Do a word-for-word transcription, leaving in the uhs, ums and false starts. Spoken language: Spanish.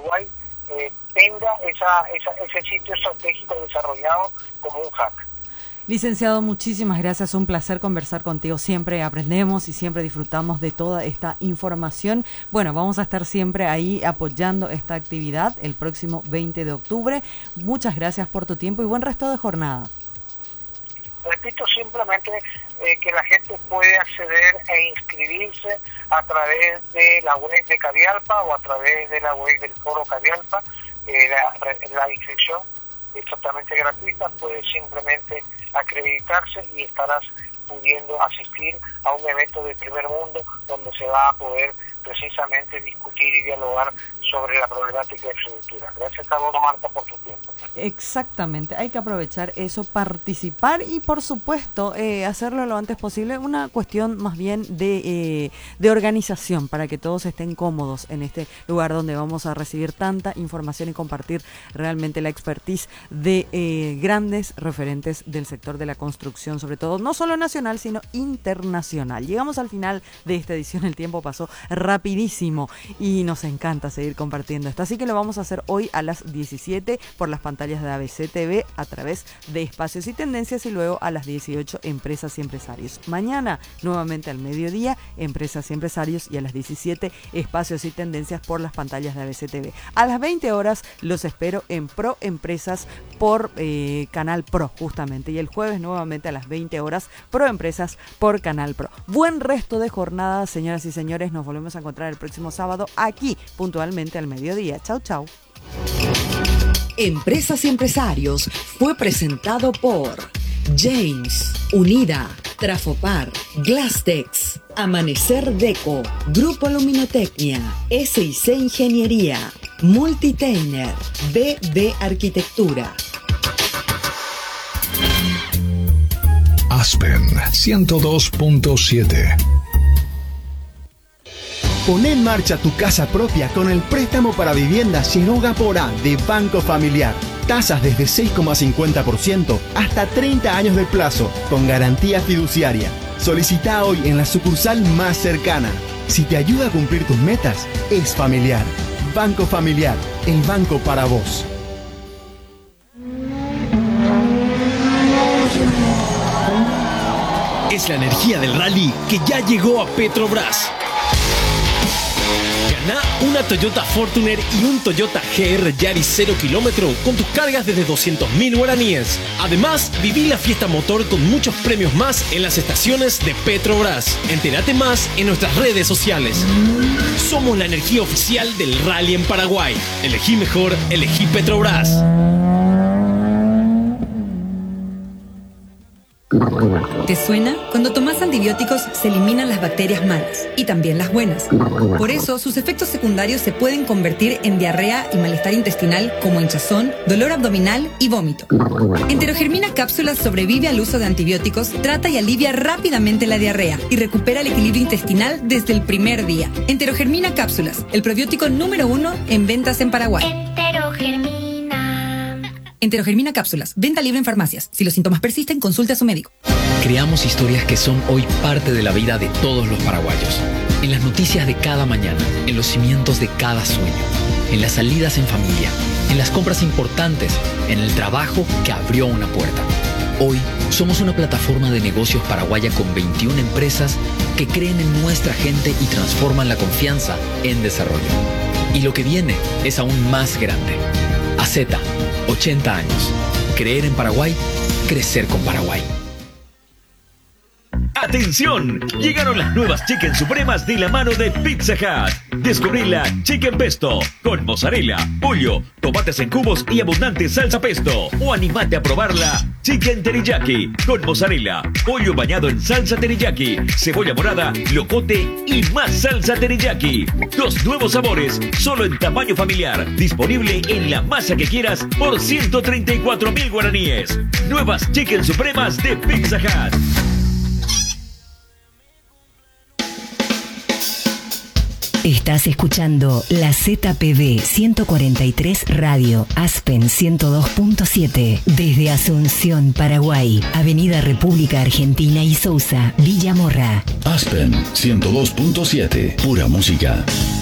Paraguay eh, tenga esa, esa, ese sitio estratégico desarrollado como un hub. Licenciado, muchísimas gracias, un placer conversar contigo, siempre aprendemos y siempre disfrutamos de toda esta información. Bueno, vamos a estar siempre ahí apoyando esta actividad el próximo veinte de octubre. Muchas gracias por tu tiempo y buen resto de jornada. Repito, simplemente eh, que la gente puede acceder e inscribirse a través de la web de Cavialpa o a través de la web del Foro Cavialpa. Eh, la, la inscripción es totalmente gratuita, puede simplemente acreditarse y estarás pudiendo asistir a un evento de primer mundo donde se va a poder precisamente discutir y dialogar sobre la problemática de infraestructura. Gracias a vos, Marta, por tu tiempo. Exactamente, hay que aprovechar eso, participar y por supuesto eh, hacerlo lo antes posible, una cuestión más bien de, eh, de organización para que todos estén cómodos en este lugar donde vamos a recibir tanta información y compartir realmente la expertise de eh, grandes referentes del sector de la construcción, sobre todo no solo nacional sino internacional. Llegamos al final de esta edición, el tiempo pasó rapidísimo y nos encanta seguir compartiendo esto, así que lo vamos a hacer hoy a las diecisiete por las pantallas de A B C T V a través de Espacios y Tendencias y luego a las dieciocho Empresas y Empresarios. Mañana nuevamente al mediodía Empresas y Empresarios y a las diecisiete Espacios y Tendencias por las pantallas de A B C T V. A las veinte horas los espero en Pro Empresas por eh, Canal Pro justamente, y el jueves nuevamente a las veinte horas Pro Empresas por Canal Pro. Buen resto de jornada, señoras y señores, nos volvemos a encontrar el próximo sábado aquí puntualmente al mediodía. Chau, chau. Empresas y Empresarios fue presentado por James, Unida, Trafopar, Glastex, Amanecer Deco, Grupo Luminotecnia, S I C Ingeniería, Multitainer, B B Arquitectura. Aspen ciento dos punto siete. Pon en marcha tu casa propia con el préstamo para vivienda Quiroga por A de Banco Familiar. Tasas desde seis coma cincuenta por ciento hasta treinta años de plazo, con garantía fiduciaria. Solicita hoy en la sucursal más cercana. Si te ayuda a cumplir tus metas, es Familiar. Banco Familiar, el banco para vos. Es la energía del rally que ya llegó a Petrobras. Gana una Toyota Fortuner y un Toyota G R Yaris cero kilómetro con tus cargas desde doscientos mil guaraníes. Además, viví la fiesta motor con muchos premios más en las estaciones de Petrobras. Entérate más en nuestras redes sociales. Somos la energía oficial del rally en Paraguay. Elegí mejor, elegí Petrobras. ¿Te suena? Cuando tomas antibióticos se eliminan las bacterias malas y también las buenas. Por eso sus efectos secundarios se pueden convertir en diarrea y malestar intestinal como hinchazón, dolor abdominal y vómito. Enterogermina Cápsulas sobrevive al uso de antibióticos, trata y alivia rápidamente la diarrea y recupera el equilibrio intestinal desde el primer día. Enterogermina Cápsulas, el probiótico número uno en ventas en Paraguay. Enterogermina. Enterogermina Cápsulas, venta libre en farmacias. Si los síntomas persisten, consulte a su médico. Creamos historias que son hoy parte de la vida de todos los paraguayos. En las noticias de cada mañana, en los cimientos de cada sueño, en las salidas en familia, en las compras importantes, en el trabajo que abrió una puerta. Hoy somos una plataforma de negocios paraguaya con veintiuna empresas que creen en nuestra gente y transforman la confianza en desarrollo. Y lo que viene es aún más grande. A Z, ochenta años. Creer en Paraguay, crecer con Paraguay. ¡Atención! Llegaron las nuevas Chicken Supremas de la mano de Pizza Hut. Descubrí la Chicken Pesto con mozzarella, pollo, tomates en cubos y abundante salsa pesto. O animate a probar la Chicken Teriyaki con mozzarella, pollo bañado en salsa teriyaki, cebolla morada, locote y más salsa teriyaki. Dos nuevos sabores, solo en tamaño familiar. Disponible en la masa que quieras por ciento treinta y cuatro mil guaraníes. Nuevas Chicken Supremas de Pizza Hut. Estás escuchando la Z P B ciento cuarenta y tres Radio, Aspen ciento dos punto siete, desde Asunción, Paraguay, Avenida República Argentina y Sousa, Villa Morra. Aspen ciento dos punto siete, pura música.